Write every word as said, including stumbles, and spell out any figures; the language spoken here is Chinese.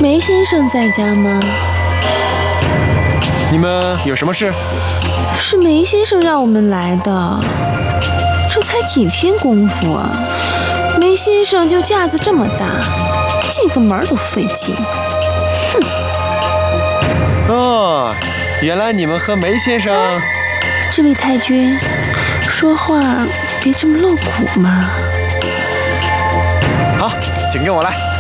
梅先生在家吗？ 你们有什么事？ 是梅先生让我们来的。这才几天功夫啊，梅先生就架子这么大，进个门都费劲。哼！ 哦，原来你们和梅先生…… 啊、这位太君，说话别这么露骨嘛。 好，请跟我来。